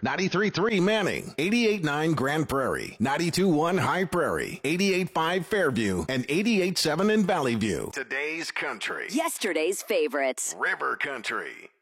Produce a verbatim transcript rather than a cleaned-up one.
ninety-three point three Manning, eighty-eight point nine Grand Prairie, ninety-two point one High Prairie, eighty-eight point five Fairview, and eighty-eight point seven in Valley View. Today's country. Yesterday's favorites. River Country.